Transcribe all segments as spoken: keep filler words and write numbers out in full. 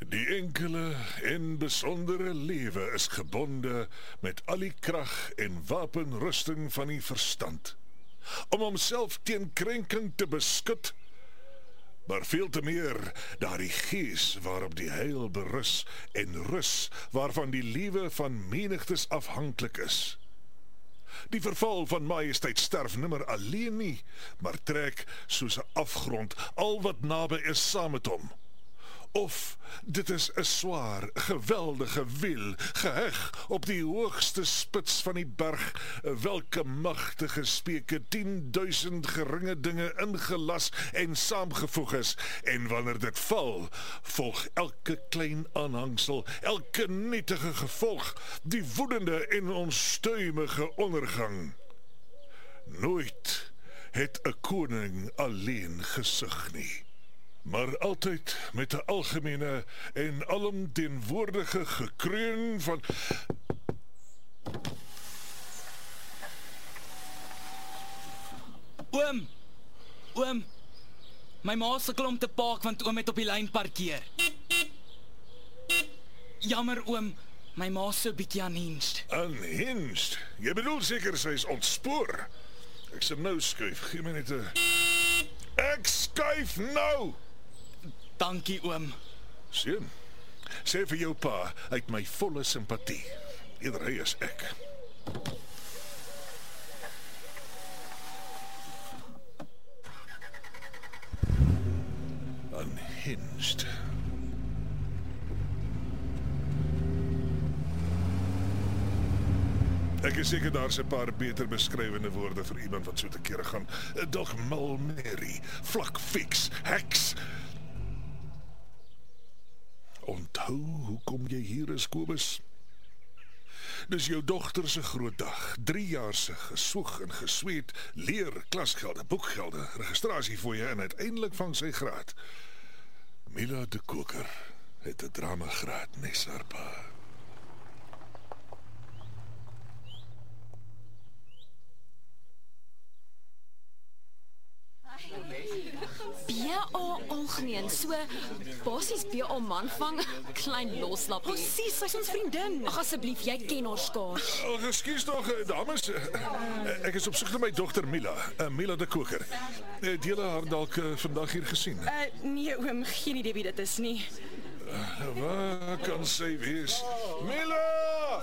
Die enkele en besondere lewe is gebonde met al die krag en wapenrusting van die verstand, om homself teen krenking te beskud, maar veel te meer daardie gees waarop die heil berus en rus waarvan die lewe van menigtes afhanklik is. Die verval van majesteit sterf nimmer alleen nie, maar trek soos 'n afgrond al wat naby is saam met hom. Of dit is 'n swaar, geweldige wiel, geheg op die hoogste spits van die berg, welke magtige speke tienduisend geringe dinge ingelas en saamgevoeg is, en wanneer dit val, volg elke klein aanhangsel, elke nietige gevolg, die woedende en onstuimige ondergang. Nooit het 'n koning alleen gesug nie, maar altyd met 'n algemene en alomteenwoordige gekreun van Oom, oom, my ma sukkel om te park want oom het op die lyn parkeer. Jammer oom, my ma is so bietjie unhinged. Unhinged? Jy bedoel seker sy is ontspoor. Ek sal nou skuif, gee my net 'n Ek skuif nou! Dankie oom. Sien, sê vir jou pa, hy het my volle simpatie. Eerder hy is ek. Unhinged. Ek is seker daar's 'n paar beter beskrywende woorde vir iemand wat so te kere gaan. Dalk malmerrie, vlakfiks, heks. Onthou hoekom jy hier is, Kobus? Dis jou dogter se groot dag. Drie jaar se geswoeg en gesweet, leer, klasgelde, boekgelde, registrasiefooie en uiteindelik vang sy graad. Mila de Koker het 'n dramagraad, nes haar pa. B A algemeen, so basies B A man vang, klein loslappie. Oh, sis, sy is ons vriendin. Ag asseblief, jy ken haar skaars. Oh, ekskuus tog, dames. Ek is op soek na my dogter Mila, uh, Mila de Koker. Het julle haar dalk uh, vandag hier gesien? Uh, nee oom, geen idee wie dit is nie. Uh, waar kan sy wees? Mila!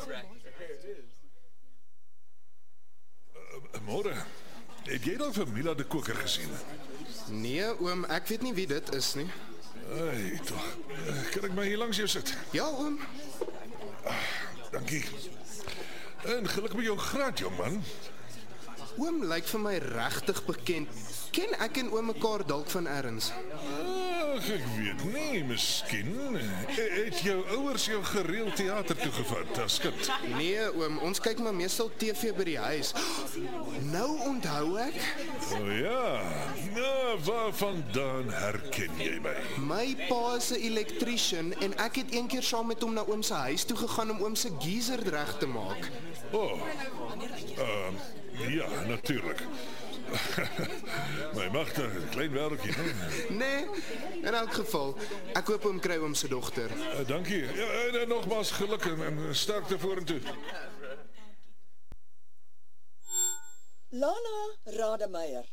Uh, Môre, het jy dan vir Mila de Koker gesien? Nee, oom, ek weet nie wie dit is nie. Hey, tog. Uh, kan ek maar hier langs jou sit? Ja, oom. Uh, dankie. En geluk met jou graad, jongman. Oom lyk vir my regtig bekend. Ken ek en oom mekaar dalk van ergens? Ag, ek weet nie, miskien. Het jou ouers jou gereeld teater toegevat as kind? Nee, oom, ons kyk maar meestal T V by die huis. Nou onthou ek. O oh, ja, nou, waarvandaan herken jy my? My pa is 'n elektriesien en ek het een keer saam met hom na oom se huis toe gegaan om oom se geyser reg te maak. O, oh, uh, ja, natuurlik. My magte, klein werkie, hè? Nee, in elk geval, ek hoop oom kry oom se dogter. Uh, dankie. Ja, en, en nogmaals geluk en, en sterkte vorentoe. Lana Rademeier.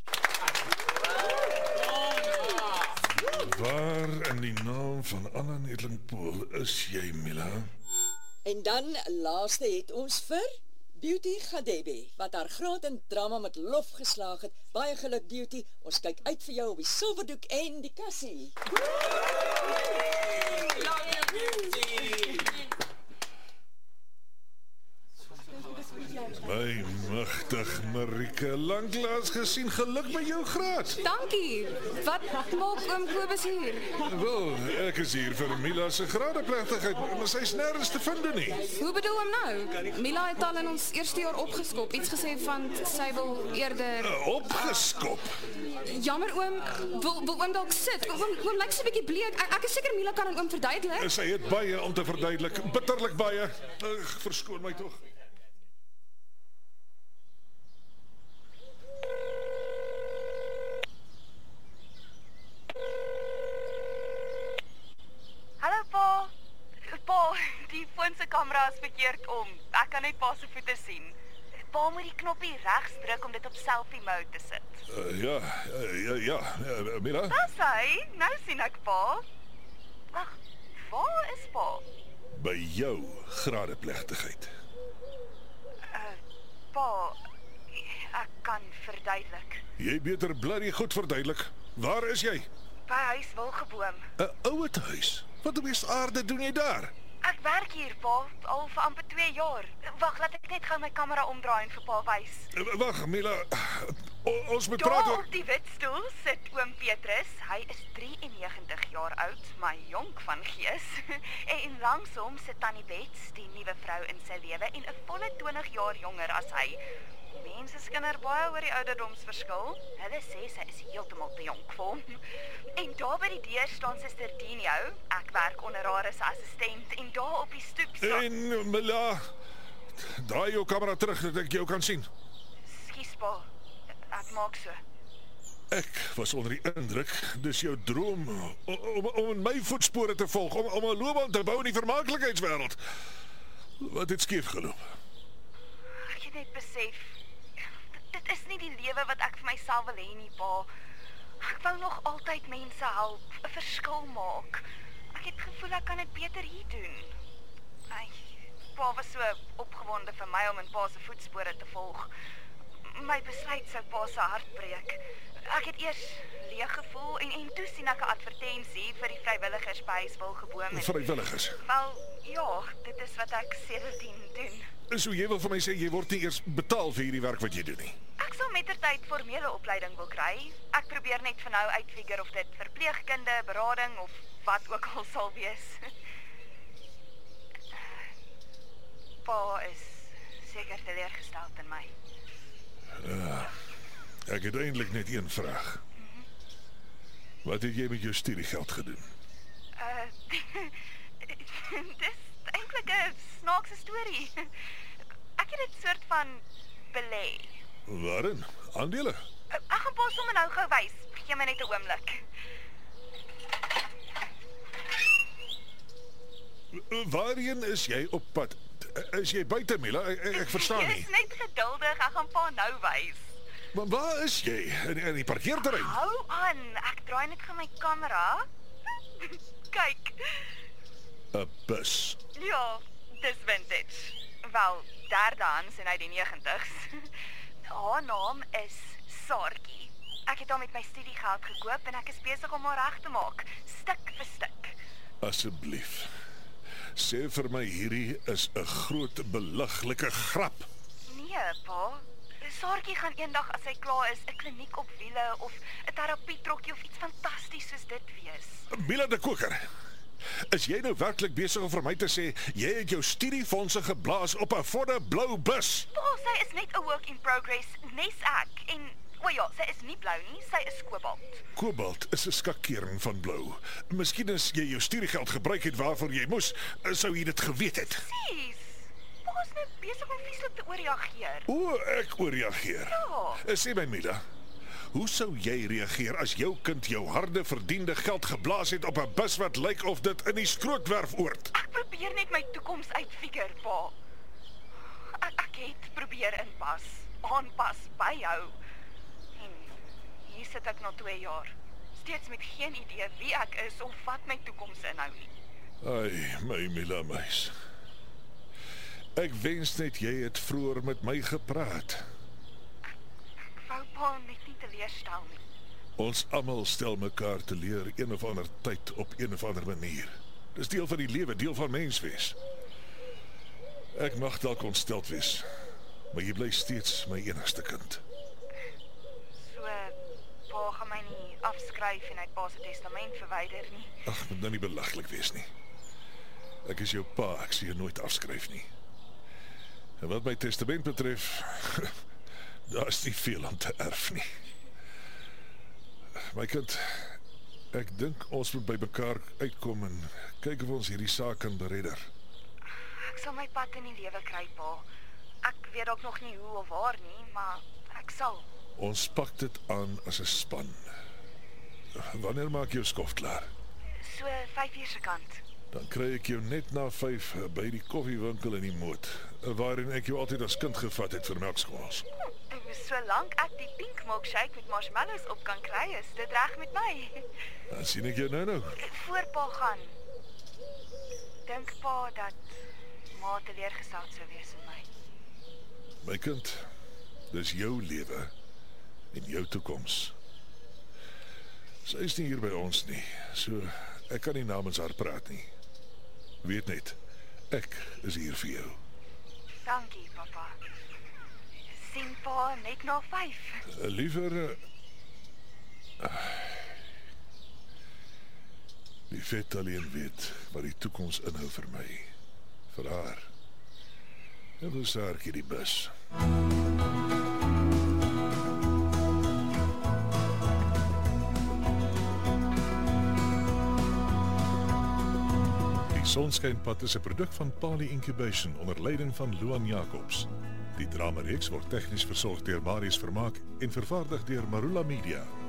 Waar in die naam van Anna Nedlingpool is jy, Mila? En dan laaste het ons vir Beauty Gadebe, wat haar graad in drama met lof geslaag het. Baie geluk, Beauty. Ons kyk uit vir jou op die silverdoek en die kassie. My magtig, Marike, lanklaas gesien, geluk met jou graad. Dankie. Wat maak oom Kobus hier? Wel, ek is hier vir Mila se graadeplegtigheid, maar sy is nêrens te vind nie. Hoe bedoel hom nou? Mila het al in ons eerste jaar opgeskop, iets gesê van sy wil eerder Uh, opgeskop? Jammer oom, wil wil oom dalk sit? Oom, oom lyk so 'n bietjie bleek. Ek, ek is seker Mila kan aan oom verduidelik. Sy het baie om te verduidelik, bitterlik baie. Ag, verskoon my tog. Hallo Pa. kamera is verkeerd om. Ek kan net pa se voete sien. Pa moet die knoppie regs druk om dit op selfie mode te sit. Uh, ja, uh, ja, ja, uh, Mila. Dis hy, nou sien ek pa. Wag, waar is pa? By jou gradeplegtigheid. Uh, pa, ek kan verduidelik. Jy beter bloody goed verduidelik. Waar is jy? By huis Wilgeboom. 'n Ouete huis? Wat op die aarde doen jy daar? Ek werk hier, pa, al vir amper twee jaar. Wag, laat ek net gou my kamera omdraai en vir pa wys. Uh, Wag, Mila. O, ons moet Daar praat oor... op die wit stoel sit oom Petrus. Hy is drieënnegentig jaar oud, maar jonk van gees. En langs hom sit tannie Bets, die nuwe vrou in sy lewe en 'n volle twintig jaar jonger as hy. Mense skinder baie oor die ouderdomsverskil. Hulle sê sy is heeltemal te jonk vir hom. En daar by die deur staan Suster Dinio. Ek werk onder haar as assistent en daar op die stoep staan... En, Mila, draai jou kamera terug dat ek jou kan sien. Skus pa, ek maak so. Ek was onder die indruk, dis jou droom om, om, om in my voetspore te volg, om, om 'n loopbaan te bou in die vermaaklikheidswêreld. Wat het skeef geloop? Ek het net besef, dit is nie die lewe wat ek vir myself wil hê nie, pa. Ek wou nog altyd mense help, 'n verskil maak. Ek het gevoel ek kan dit beter hier doen. Ai, pa was so opgewonde vir my om in pa se voetspore te volg. My besluit sou pa se hart breek. Ek het eers leeg gevoel en en toe sien ek 'n advertensie vir die vrywilligers by huis Wilgeboom. Vrywilligers? Wel, ja, dit is wat ek sedertdien doen. So jy wil vir my sê jy word nie eers betaal vir hierdie werk wat jy doen nie? Ek sal mettertyd formele opleiding wil kry. Ek probeer net vir nou uitfigure of dit verpleegkunde, berading of wat ook al sal wees. Pa is seker teleurgesteld in my. Uh, ek het eintlik net een vraag. Mm-hmm. Wat het jy met jou studiegeld gedoen? Uh, dis eintlik 'n snaakse storie. Ek het dit soort van belê. Waarin? Aandele? Ek gaan pa sommer nou gou wys. Gee my net 'n oomblik. Waarheen is jy op pad? Is jy buite, Mila? Ek, ek, ek verstaan nie. Jy is net geduldig. Ek gaan pa nou wys. Maar waar is jy? In, in die parkeerterrein? Hou aan. Ek draai net vir my kamera. Kyk. 'n Bus. Ja, dis vintage. Wel, derdehands en uit die negentigs. Haar naam is Saartjie. Ek het haar met my studiegeld gekoop en ek is besig om haar reg te maak, stuk vir stuk. Asseblief. Sê vir my hierdie is 'n groot belaglike grap. Nee, pa. Saartjie gaan eendag as sy klaar is 'n kliniek op wiele of 'n terapietrokkie of iets fantasties soos dit wees. Mila de Koker. Is jy nou werklik besig om vir my te sê jy het jou studiefondse geblaas op 'n vodde blou bus? Pa, sy is net 'n work in progress, nes ek. En o ja, sy is nie blou nie, sy is kobalt. Kobalt is 'n skakering van blou. Miskien as jy jou studiegeld gebruik het waarvoor jy moes, sou jy dit geweet het. Presies. Pa is nou besig om vieslik te ooreageer. O, ek ooreageer. Ja. Sê my, Mila, hoe sou jy reageer as jou kind jou harde verdiende geld geblaas het op 'n bus wat lyk of dit in die skrootwerf oort? Ek probeer net my toekoms uitfigure, pa. Ek, ek het probeer inpas, aanpas by jou. En hier sit ek na twee jaar, steeds met geen idee wie ek is of wat my toekoms inhou nie. Ai, my Mila meis. Ek wens net jy het vroeër met my gepraat. Ek wou pa net nie teleurstel nie. Ons almal stel mekaar teleur een of ander tyd op een of ander manier. Dis deel van die lewe, deel van mens wees. Ek mag dalk ontsteld wees, maar jy bly steeds my enigste kind. So, pa gaan my nie afskryf en uit pa se testament verwyder nie. Ag, moet nou nie belaglik wees nie. Ek is jou pa, ek sal jou nooit afskryf nie. En wat my testament betref, daar is nie veel om te erf nie. My kind, ek dink ons moet by mekaar uitkom en kyk of ons hierdie saak kan beredder. Ek sal my pad in die lewe kry, pa. Ek weet ook nog nie hoe of waar nie, maar ek sal. Ons pak dit aan as 'n span. Wanneer maak jou skof klaar? So vyf uur se kant. Dan kry ek jou net na vyf by die koffiewinkel in die moot, waarin ek jou altyd as kind gevat het vir melkskwaals. Solank ek die pink milkshake met marshmallows op kan kry, is dit reg met my. Dan sien ek jou nou nou. Voor pa gaan. Dink pa dat ma teleurgesteld sou wees in my. My kind, dis jou lewe en jou toekoms. Sy is nie hier by ons nie, so ek kan nie namens haar praat nie. Weet net, ek is hier vir jou. Dankie, papa. Sien pa net na vyf. Uh, liever... Uh, die vet alleen weet wat die toekoms inhou vir my. Vir haar. En wil saartjie die bus. Die Sonskynpad is 'n produk van Pali Incubation onder leiding van Luan Jacobs. Die drama reeks word tegnies versorg deur Marius Vermaak en vervaardig deur Marula Media.